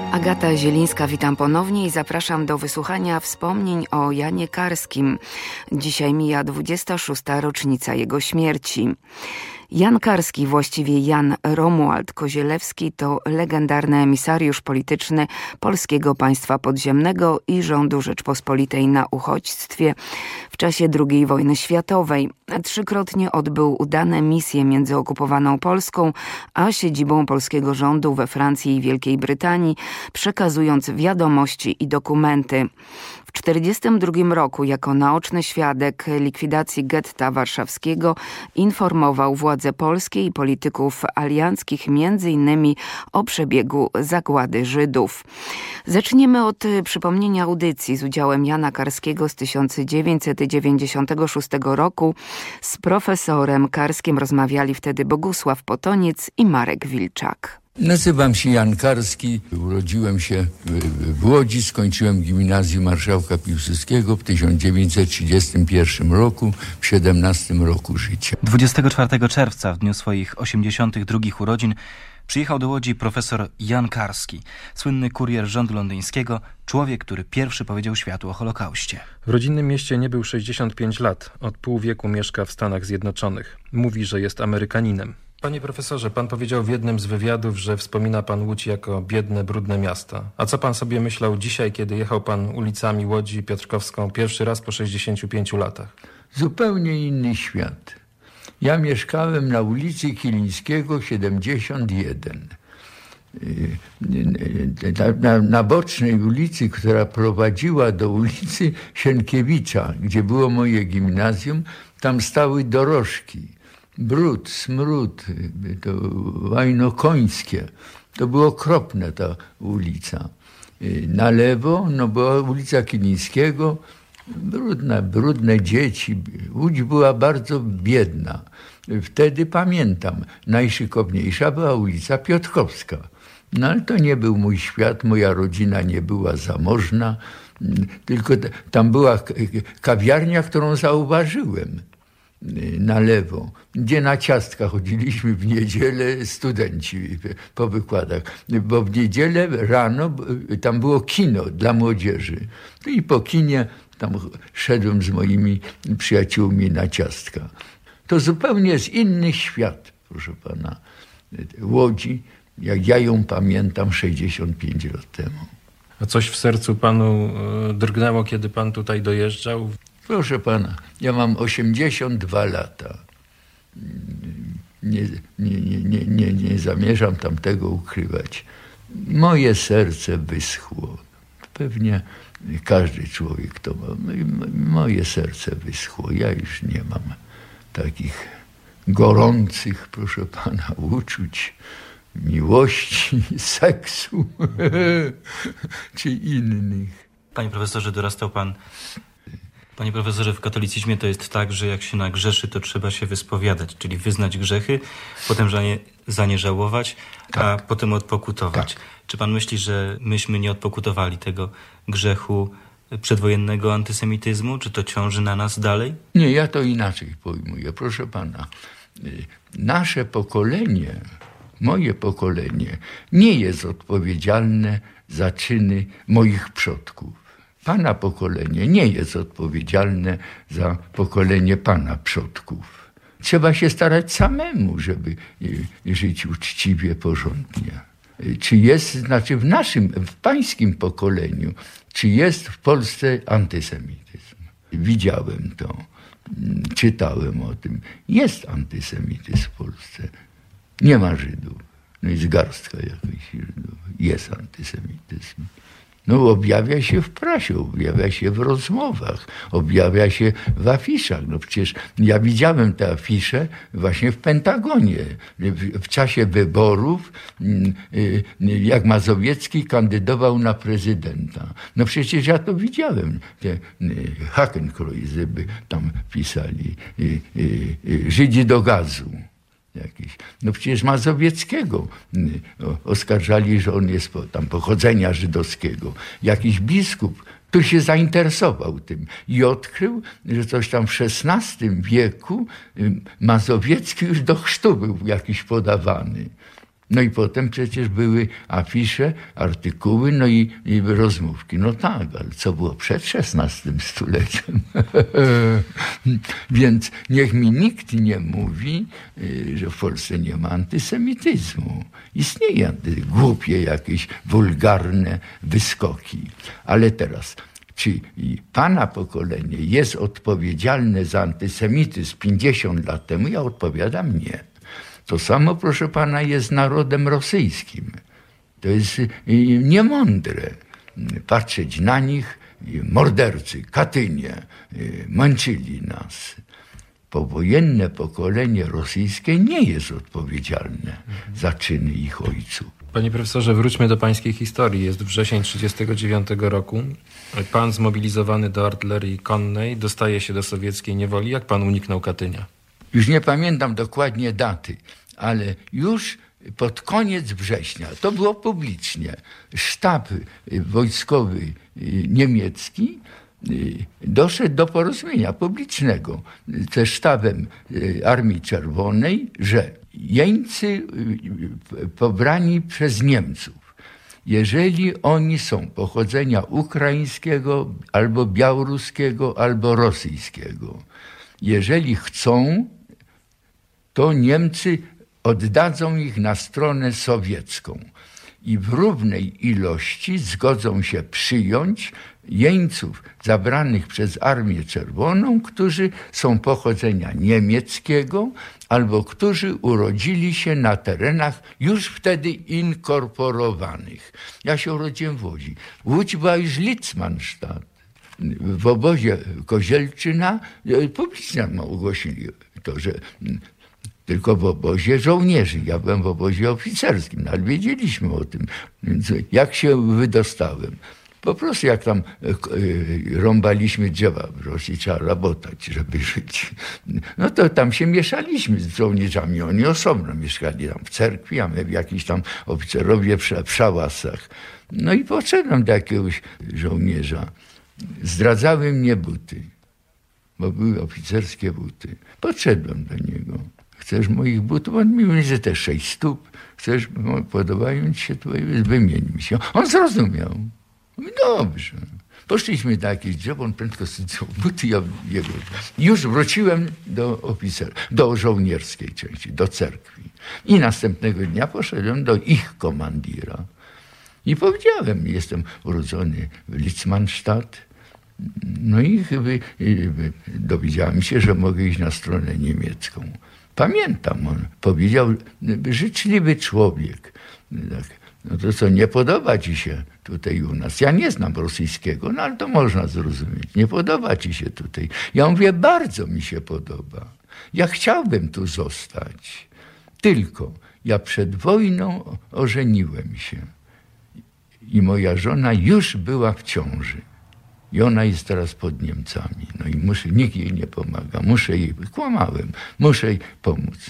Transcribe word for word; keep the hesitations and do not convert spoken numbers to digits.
Agata Zielińska, witam ponownie i zapraszam do wysłuchania wspomnień o Janie Karskim. Dzisiaj mija dwudziesta szósta rocznica jego śmierci. Jan Karski, właściwie Jan Romuald Kozielewski, to legendarny emisariusz polityczny Polskiego Państwa Podziemnego i rządu Rzeczpospolitej na uchodźstwie w czasie drugiej wojny światowej. Trzykrotnie odbył udane misje między okupowaną Polską a siedzibą polskiego rządu we Francji i Wielkiej Brytanii, przekazując wiadomości i dokumenty. W tysiąc dziewięćset czterdziestym drugim roku jako naoczny świadek likwidacji getta warszawskiego informował władze polskie i polityków alianckich między innymi o przebiegu zagłady Żydów. Zaczniemy od przypomnienia audycji z udziałem Jana Karskiego z tysiąc dziewięćset dziewięćdziesiątego szóstego roku. Z profesorem Karskim rozmawiali wtedy Bogusław Potoniec i Marek Wilczak. Nazywam się Jan Karski, urodziłem się w Łodzi, skończyłem gimnazjum marszałka Piłsudskiego w tysiąc dziewięćset trzydziestym pierwszym roku, w siedemnastym roku życia. dwudziestego czwartego czerwca, w dniu swoich osiemdziesiątych drugich urodzin, przyjechał do Łodzi profesor Jan Karski, słynny kurier rządu londyńskiego, człowiek, który pierwszy powiedział światu o Holokauście. W rodzinnym mieście nie był sześćdziesiąt pięć lat, od pół wieku mieszka w Stanach Zjednoczonych. Mówi, że jest Amerykaninem. Panie profesorze, pan powiedział w jednym z wywiadów, że wspomina pan Łódź jako biedne, brudne miasta. A co pan sobie myślał dzisiaj, kiedy jechał pan ulicami Łodzi Piotrkowską pierwszy raz po sześćdziesięciu pięciu latach? Zupełnie inny świat. Ja mieszkałem na ulicy Kilińskiego siedemdziesiąt jeden. Na, na, na bocznej ulicy, która prowadziła do ulicy Sienkiewicza, gdzie było moje gimnazjum, tam stały dorożki. Brud, smród, to łajno końskie. To było okropne, ta ulica. Na lewo no była ulica Kilińskiego, brudna, brudne dzieci. Łódź była bardzo biedna. Wtedy pamiętam, najszykowniejsza była ulica Piotrkowska. No ale to nie był mój świat, moja rodzina nie była zamożna, tylko tam była kawiarnia, którą zauważyłem. Na lewo, gdzie na ciastka chodziliśmy w niedzielę studenci po wykładach, bo w niedzielę rano tam było kino dla młodzieży. I po kinie tam szedłem z moimi przyjaciółmi na ciastka. To zupełnie jest inny świat, proszę pana, Łodzi, jak ja ją pamiętam sześćdziesiąt pięć lat temu. A coś w sercu panu drgnęło, kiedy pan tutaj dojeżdżał? Proszę pana, ja mam osiemdziesiąt dwa lata. Nie, nie, nie, nie, nie, nie zamierzam tam tego ukrywać. Moje serce wyschło. Pewnie każdy człowiek to ma. Moje serce wyschło. Ja już nie mam takich gorących, proszę pana, uczuć, miłości, seksu czy innych. Panie profesorze, dorastał pan... Panie profesorze, w katolicyzmie to jest tak, że jak się nagrzeszy, to trzeba się wyspowiadać, czyli wyznać grzechy, potem za nie, za nie żałować, tak. A potem odpokutować. Tak. Czy pan myśli, że myśmy nie odpokutowali tego grzechu przedwojennego antysemityzmu? Czy to ciąży na nas dalej? Nie, ja to inaczej pojmuję. Proszę pana, nasze pokolenie, moje pokolenie nie jest odpowiedzialne za czyny moich przodków. Pana pokolenie nie jest odpowiedzialne za pokolenie pana przodków. Trzeba się starać samemu, żeby żyć uczciwie, porządnie. Czy jest, znaczy w naszym, w pańskim pokoleniu, czy jest w Polsce antysemityzm? Widziałem to, czytałem o tym. Jest antysemityzm w Polsce. Nie ma Żydów. No jest garstka jakichś Żydów. Jest antysemityzm. No objawia się w prasie, objawia się w rozmowach, objawia się w afiszach. No przecież ja widziałem te afisze właśnie w Pentagonie. W, w czasie wyborów, jak Mazowiecki kandydował na prezydenta. No przecież ja to widziałem. Te Hakenkreuze by tam pisali. Żydzi do gazu. Jakiś. No przecież Mazowieckiego oskarżali, że on jest tam pochodzenia żydowskiego. Jakiś biskup tu się zainteresował tym i odkrył, że coś tam w szesnastym wieku Mazowiecki już do chrztu był jakiś podawany. No i potem przecież były afisze, artykuły, no i, i rozmówki. No tak, ale co było przed szesnastym stuleciem? Więc niech mi nikt nie mówi, że w Polsce nie ma antysemityzmu. Istnieje anty, głupie jakieś wulgarne wyskoki. Ale teraz, czy pana pokolenie jest odpowiedzialne za antysemityzm pięćdziesiąt lat temu? Ja odpowiadam nie. To samo, proszę pana, jest narodem rosyjskim. To jest niemądre patrzeć na nich. Mordercy, Katynie męczyli nas. Powojenne pokolenie rosyjskie nie jest odpowiedzialne za czyny ich ojców. Panie profesorze, wróćmy do pańskiej historii. Jest wrzesień tysiąc dziewięćset trzydziestego dziewiątego roku. Pan zmobilizowany do artylerii konnej dostaje się do sowieckiej niewoli. Jak pan uniknął Katynia? Już nie pamiętam dokładnie daty, ale już pod koniec września, to było publicznie, sztab wojskowy niemiecki doszedł do porozumienia publicznego ze sztabem Armii Czerwonej, że jeńcy pobrani przez Niemców, jeżeli oni są pochodzenia ukraińskiego, albo białoruskiego, albo rosyjskiego, jeżeli chcą, to Niemcy oddadzą ich na stronę sowiecką i w równej ilości zgodzą się przyjąć jeńców zabranych przez Armię Czerwoną, którzy są pochodzenia niemieckiego albo którzy urodzili się na terenach już wtedy inkorporowanych. Ja się urodziłem w Łodzi. Łódź była już Litzmannstadt. W obozie Kozielczyna publicznie ogłosili to, że tylko w obozie żołnierzy. Ja byłem w obozie oficerskim, ale wiedzieliśmy o tym. Więc jak się wydostałem? Po prostu jak tam rąbaliśmy drzewa w Rosji, trzeba robotać, żeby żyć. No to tam się mieszaliśmy z żołnierzami. Oni osobno mieszkali tam w cerkwi, a my w jakichś tam oficerowie w szałasach. No i poszedłem do jakiegoś żołnierza. Zdradzały mnie buty, bo były oficerskie buty. Podszedłem do niego. Chcesz moich butów? On mi mówi, że też sześć stóp. Chcesz, podobają ci się twoje? Wymień mi się. On zrozumiał. Mówi, dobrze. Poszliśmy na jakieś drzewo, on prędko zdjął buty, ja jego. Już wróciłem do oficer, do żołnierskiej części, do cerkwi. I następnego dnia poszedłem do ich komandira. I powiedziałem, jestem urodzony w Litzmannstadt. No i chyba dowiedziałem się, że mogę iść na stronę niemiecką. Pamiętam, on powiedział, życzliwy człowiek. Tak, no to co, nie podoba ci się tutaj u nas? Ja nie znam rosyjskiego, no ale to można zrozumieć. Nie podoba ci się tutaj. Ja mówię, bardzo mi się podoba. Ja chciałbym tu zostać. Tylko ja przed wojną ożeniłem się. I moja żona już była w ciąży. I ona jest teraz pod Niemcami. No i muszę, nikt jej nie pomaga. Muszę jej, kłamałem, muszę jej pomóc.